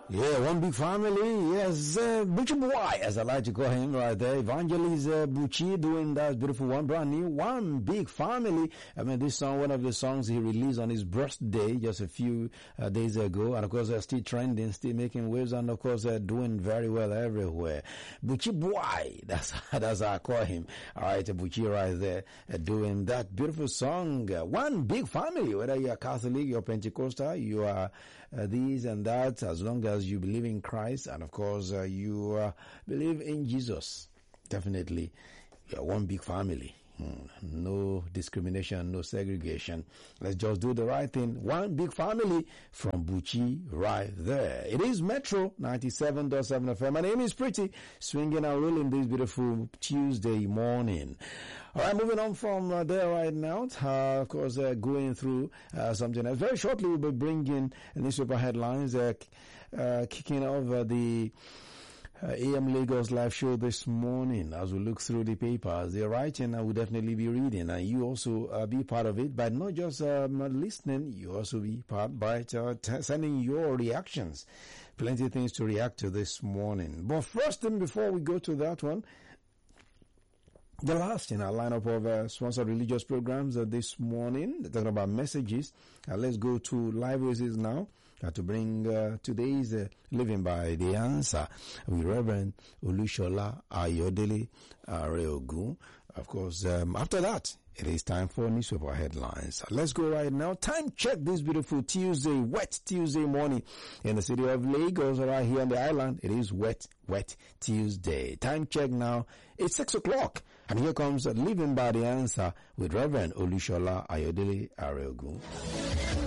Yeah, one big family. Yes, Buchi Boy, as I like to call him right there. Evangelist Buchi doing that beautiful one, brand new, one big family. I mean, this song, one of the songs he released on his birthday just a few days ago. And of course, still trending, still making waves, and of course, doing very well everywhere. Buchi Boy, that's how I call him. All right, Buchi right there, doing that beautiful song. One big family, whether you're Catholic, you're Pentecostal, you are these and that, as long as you believe in Christ, and of course you believe in Jesus. Definitely, you're one big family. No discrimination, no segregation. Let's just do the right thing. One big family from Buchi right there. It is Metro 97.7 FM. My name is Pretty, swinging and rolling this beautiful Tuesday morning. All right, moving on from there right now. Of course, going through something else. Very shortly, we'll be bringing newspaper headlines, kicking off the AM Lagos live show this morning. As we look through the papers, they're writing, I will definitely be reading, and you also be part of it, but not just listening, you also be part by sending your reactions. Plenty of things to react to this morning. But first, and before we go to that one, the last in our lineup of sponsored religious programs this morning, talking about messages. Let's go to Live Voices now to bring today's Living by the Answer with Reverend Olushola Ayodele Areogun. Of course, after that, it is time for newspaper headlines. Let's go right now. Time check this beautiful Tuesday, wet Tuesday morning in the city of Lagos, right here on the island. It is wet Tuesday. Time check now. It's 6 o'clock. And here comes Living by the Answer with Reverend Olushola Ayodele Areogun.